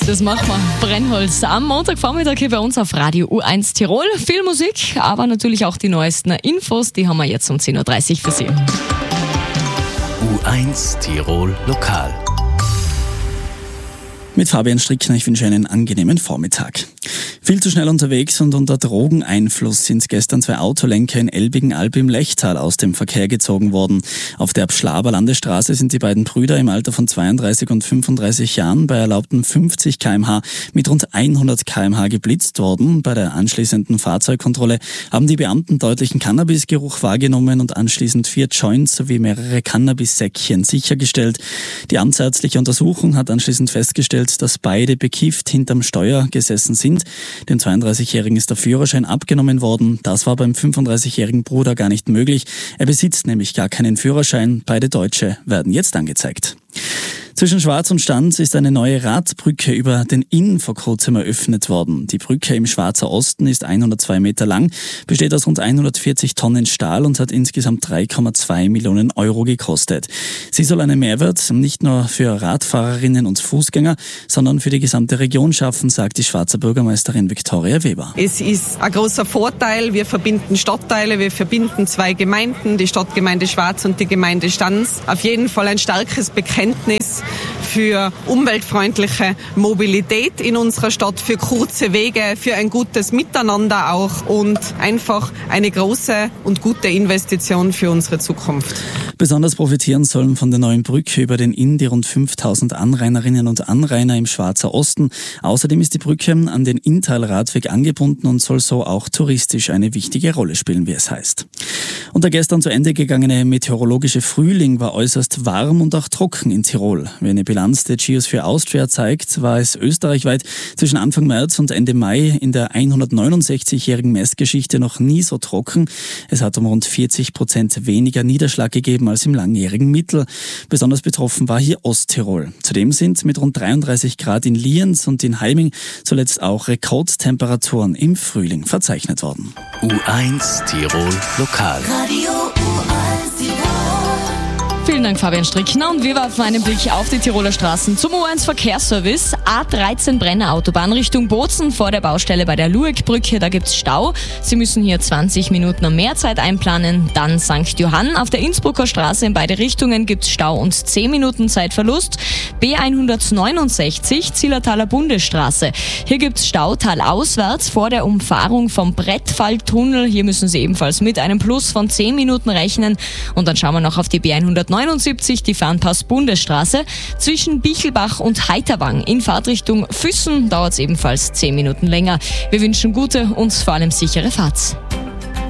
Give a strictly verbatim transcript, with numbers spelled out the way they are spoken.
Das machen wir. Brennholz am Montagvormittag hier bei uns auf Radio U eins Tirol. Viel Musik, aber natürlich auch die neuesten Infos, die haben wir jetzt um zehn Uhr dreißig für Sie. U eins Tirol Lokal. Mit Fabian Strickner, ich wünsche einen angenehmen Vormittag. Viel zu schnell unterwegs und unter Drogeneinfluss sind gestern zwei Autolenker in Elbigen-Alb im Lechtal aus dem Verkehr gezogen worden. Auf der Abschlaber Landesstraße sind die beiden Brüder im Alter von zweiunddreißig und fünfunddreißig Jahren bei erlaubten fünfzig Kilometer pro Stunde mit rund hundert Kilometer pro Stunde geblitzt worden. Bei der anschließenden Fahrzeugkontrolle haben die Beamten deutlichen Cannabisgeruch wahrgenommen und anschließend vier Joints sowie mehrere Cannabissäckchen sichergestellt. Die amtsärztliche Untersuchung hat anschließend festgestellt, dass beide bekifft hinterm Steuer gesessen sind. Dem zweiunddreißigjährigen ist der Führerschein abgenommen worden. Das war beim fünfunddreißigjährigen Bruder gar nicht möglich. Er besitzt nämlich gar keinen Führerschein. Beide Deutsche werden jetzt angezeigt. Zwischen Schwarz und Stans ist eine neue Radbrücke über den Inn vor kurzem eröffnet worden. Die Brücke im Schwarzer Osten ist hundertzwei Meter lang, besteht aus rund hundertvierzig Tonnen Stahl und hat insgesamt drei Komma zwei Millionen Euro gekostet. Sie soll einen Mehrwert nicht nur für Radfahrerinnen und Fußgänger, sondern für die gesamte Region schaffen, sagt die Schwarzer Bürgermeisterin Viktoria Weber. Es ist ein großer Vorteil. Wir verbinden Stadtteile, wir verbinden zwei Gemeinden, die Stadtgemeinde Schwarz und die Gemeinde Stans. Auf jeden Fall ein starkes Bekenntnis für umweltfreundliche Mobilität in unserer Stadt, für kurze Wege, für ein gutes Miteinander auch und einfach eine große und gute Investition für unsere Zukunft. Besonders profitieren sollen von der neuen Brücke über den Inn die rund fünftausend Anrainerinnen und Anrainer im Schwarzer Osten. Außerdem ist die Brücke an den Inntal-Radweg angebunden und soll so auch touristisch eine wichtige Rolle spielen, wie es heißt. Und der gestern zu Ende gegangene meteorologische Frühling war äußerst warm und auch trocken in Tirol. Wie eine Bilanz der Geosphere Austria zeigt, war es österreichweit zwischen Anfang März und Ende Mai in der hundertneunundsechzigjährigen Messgeschichte noch nie so trocken. Es hat um rund vierzig Prozent weniger Niederschlag gegeben als im langjährigen Mittel. Besonders betroffen war hier Osttirol. Zudem sind mit rund dreiunddreißig Grad in Lienz und in Halming zuletzt auch Rekordtemperaturen im Frühling verzeichnet worden. U eins Tirol Lokal. Radio U eins Tirol. Vielen Dank, Fabian Strickner. Und wir werfen einen Blick auf die Tiroler Straßen zum U eins Verkehrsservice. A dreizehn Brenner Autobahn Richtung Bozen vor der Baustelle bei der Lueckbrücke. Da gibt's Stau. Sie müssen hier zwanzig Minuten mehr Zeit einplanen. Dann Sankt Johann. Auf der Innsbrucker Straße in beide Richtungen gibt's Stau und zehn Minuten Zeitverlust. B hundertneunundsechzig Zillertaler Bundesstraße. Hier gibt's Stau talauswärts vor der Umfahrung vom Brettfalltunnel. Hier müssen Sie ebenfalls mit einem Plus von zehn Minuten rechnen. Und dann schauen wir noch auf die B hundertneunundsiebzig, die Fernpass Bundesstraße. Zwischen Bichelbach und Heiterwang in Fahrtrichtung Füssen dauert es ebenfalls zehn Minuten länger. Wir wünschen gute und vor allem sichere Fahrt.